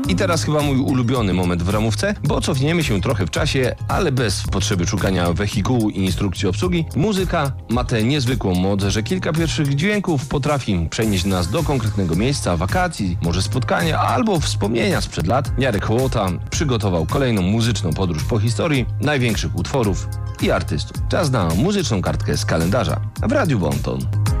I teraz chyba mój ulubiony moment w ramówce, bo cofniemy się trochę w czasie, ale bez potrzeby szukania wehikułu i instrukcji obsługi. Muzyka ma tę niezwykłą moc, że kilka pierwszych dźwięków potrafi przenieść nas do konkretnego miejsca, wakacji, może spotkania albo wspomnienia sprzed lat. Jarek Hołota przygotował kolejną muzyczną podróż po historii największych utworów i artystów. Czas na muzyczną kartkę z kalendarza w Radiu Bonton.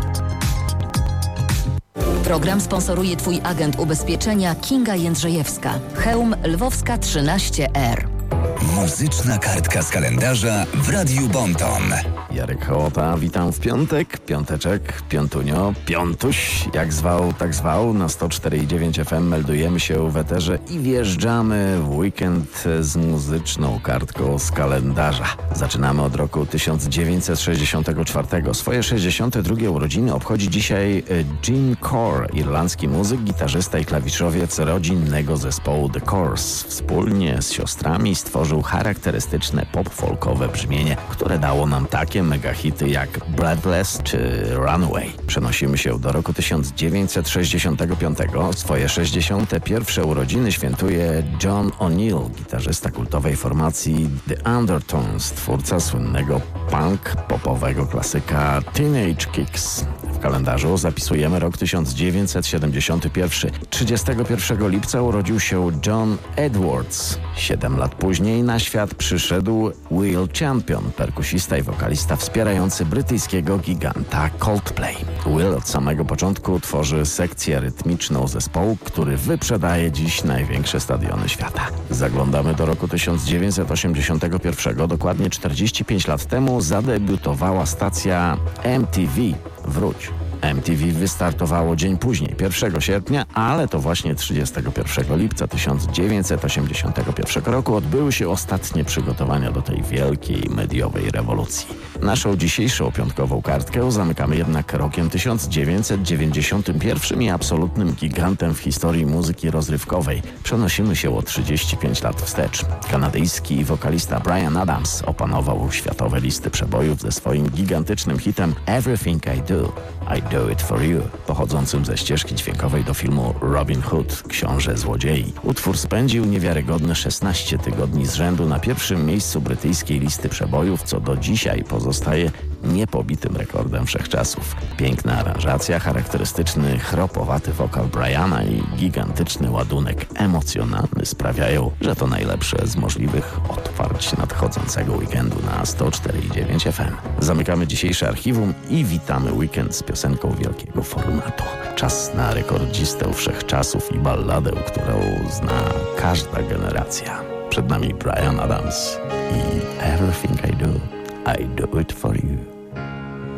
Program sponsoruje Twój agent ubezpieczenia Kinga Jędrzejewska. Chełm Lwowska 13R. Muzyczna kartka z kalendarza w Radiu Bonton. Jarek Hołota, witam w piątek, piąteczek, piątunio, piątuś, jak zwał, tak zwał. Na 104,9 FM meldujemy się w eterze i wjeżdżamy w weekend z muzyczną kartką z kalendarza. Zaczynamy od roku 1964. Swoje 62. urodziny obchodzi dzisiaj Gene Core, irlandzki muzyk, gitarzysta i klawiszowiec rodzinnego zespołu The Corrs. Wspólnie z siostrami stworzył charakterystyczne pop-folkowe brzmienie, które dało nam takie megahity jak Breathless czy Runaway. Przenosimy się do roku 1965. Swoje 61. urodziny świętuje John O'Neill, gitarzysta kultowej formacji The Undertones, twórca słynnego punk-popowego klasyka Teenage Kicks. W kalendarzu zapisujemy rok 1971. 31 lipca urodził się John Edwards. 7 lat później na świat przyszedł Will Champion, perkusista i wokalista wspierający brytyjskiego giganta Coldplay. Will od samego początku tworzy sekcję rytmiczną zespołu, który wyprzedaje dziś największe stadiony świata. Zaglądamy do roku 1981. Dokładnie 45 lat temu zadebiutowała stacja MTV Wróć. MTV wystartowało dzień później, 1 sierpnia, ale to właśnie 31 lipca 1981 roku odbyły się ostatnie przygotowania do tej wielkiej mediowej rewolucji. Naszą dzisiejszą piątkową kartkę zamykamy jednak rokiem 1991 i absolutnym gigantem w historii muzyki rozrywkowej. Przenosimy się o 35 lat wstecz. Kanadyjski wokalista Bryan Adams opanował światowe listy przebojów ze swoim gigantycznym hitem Everything I Do, I Do It For You, pochodzącym ze ścieżki dźwiękowej do filmu Robin Hood, Książę Złodziei. Utwór spędził niewiarygodne 16 tygodni z rzędu na pierwszym miejscu brytyjskiej listy przebojów, co do dzisiaj pozostaje niepobitym rekordem wszechczasów. Piękna aranżacja, charakterystyczny, chropowaty wokal Bryana i gigantyczny ładunek emocjonalny sprawiają, że to najlepsze z możliwych otwarć nadchodzącego weekendu na 104,9 FM. Zamykamy dzisiejsze archiwum i witamy weekend z piosenką wielkiego formatu. Czas na rekordzistę wszechczasów i balladę, którą zna każda generacja. Przed nami Bryan Adams i Everything I Do, I Do It For You.